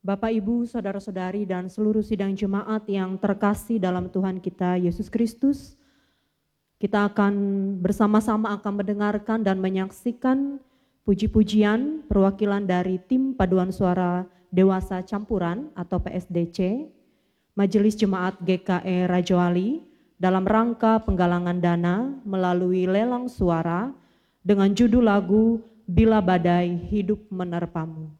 Bapak, Ibu, Saudara-saudari, dan seluruh sidang jemaat yang terkasih dalam Tuhan kita Yesus Kristus, kita akan bersama-sama mendengarkan dan menyaksikan puji-pujian perwakilan dari tim paduan suara dewasa campuran atau PSDC, Majelis Jemaat GKE Rajowali dalam rangka penggalangan dana melalui lelang suara dengan judul lagu Bila Badai Hidup Menerpamu.